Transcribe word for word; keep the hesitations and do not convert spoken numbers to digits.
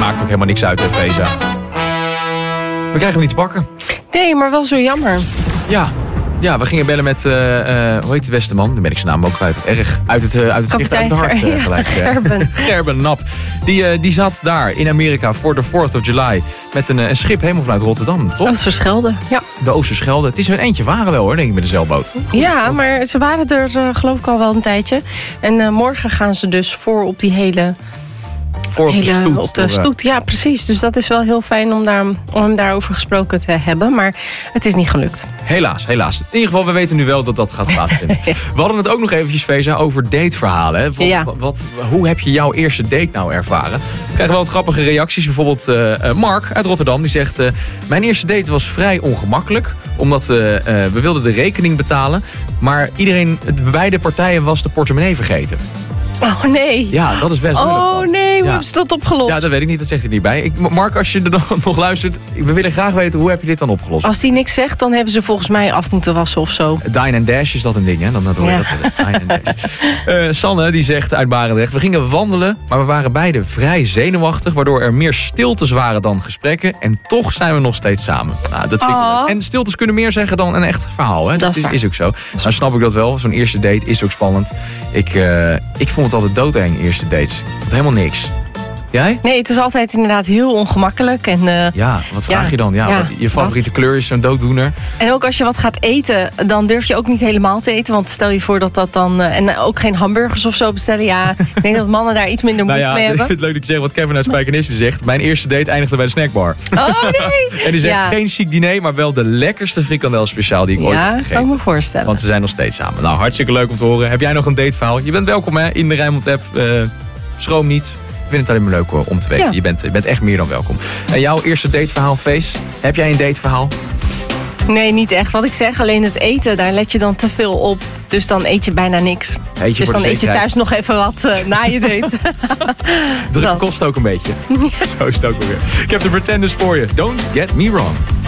maakt ook helemaal niks uit, hè, Feza. We krijgen hem niet te pakken. Nee, maar wel zo jammer. Ja. Ja, we gingen bellen met, uh, uh, hoe heet de beste man? Dan ben ik zijn naam ook kwijt. Erg uit het, uh, uit het zicht, uit het hart uh, gelijk. Ja, Gerben. Gerben Nap. Die, uh, die zat daar in Amerika voor de fourth of July. Met een, een schip helemaal vanuit Rotterdam, toch? Oosterschelde, ja. De Oosterschelde. Het is een eentje waren wel hoor, denk ik, met de zeilboot. Goed, ja, toch? Maar ze waren er uh, geloof ik al wel een tijdje. En uh, morgen gaan ze dus voor op die hele... Voor op de hele, stoet. Op de stoet, ja precies. Dus dat is wel heel fijn om, daar, om hem daarover gesproken te hebben. Maar het is niet gelukt. Helaas, helaas. In ieder geval, we weten nu wel dat dat gaat plaatsvinden. We hadden het ook nog eventjes, Feza, over dateverhalen. Hè? Wat, ja. wat, hoe heb je jouw eerste date nou ervaren? We krijgen wel wat grappige reacties. Bijvoorbeeld uh, Mark uit Rotterdam. Die zegt, uh, mijn eerste date was vrij ongemakkelijk. Omdat uh, uh, we wilden de rekening betalen. Maar iedereen, beide partijen was de portemonnee vergeten. Oh nee. Ja, dat is best moeilijk. Oh nee, hoe ja. hebben ze dat opgelost? Ja, dat weet ik niet, dat zegt hij niet bij. Ik, Mark, als je er nog, nog luistert, we willen graag weten, hoe heb je dit dan opgelost? Als die niks zegt, dan hebben ze volgens mij af moeten wassen of zo. Dine and Dash is dat een ding, hè? Dan, dan hoor je ja. dat. Dine and Dash. Uh, Sanne, die zegt uit Barendrecht, we gingen wandelen, maar we waren beide vrij zenuwachtig, waardoor er meer stiltes waren dan gesprekken. En toch zijn we nog steeds samen. Nou, dat vind ik oh. En stiltes kunnen meer zeggen dan een echt verhaal, hè? Dat, dat is, is ook zo. Nou snap ik dat wel. Zo'n eerste date is ook spannend. Ik, uh, ik vond het altijd doodeng, eerste dates. Ik vond helemaal niks. Jij? Nee, het is altijd inderdaad heel ongemakkelijk. En, uh, ja, wat vraag ja, je dan? Ja, ja, je favoriete wat? kleur is zo'n dooddoener. En ook als je wat gaat eten, dan durf je ook niet helemaal te eten. Want stel je voor dat dat dan... Uh, en ook geen hamburgers of zo bestellen. Ja, ik denk dat mannen daar iets minder moeite nou ja, mee hebben. Ik vind het leuk dat je zegt wat Kevin uit Spijkenisse zegt. Mijn eerste date eindigde bij de snackbar. Oh nee! En die zegt ja. geen chic diner, maar wel de lekkerste frikandel speciaal die ik ja, ooit heb gegeten. Ja, kan ik me voorstellen. Want ze zijn nog steeds samen. Nou, hartstikke leuk om te horen. Heb jij nog een dateverhaal? Je bent welkom hè, in de Rijnmond app. Uh, schroom niet. Ik vind het alleen maar leuk hoor, om te weten. Ja. Je, bent, je bent echt meer dan welkom. En jouw eerste dateverhaal, Fees? Heb jij een dateverhaal? Nee, niet echt. Wat ik zeg, alleen het eten, daar let je dan te veel op. Dus dan eet je bijna niks. Eet je dus dan de eet je thuis nog even wat uh, na je date. Druk kost ook een beetje. Zo is het ook alweer. Ik heb de Pretenders voor je. Don't get me wrong.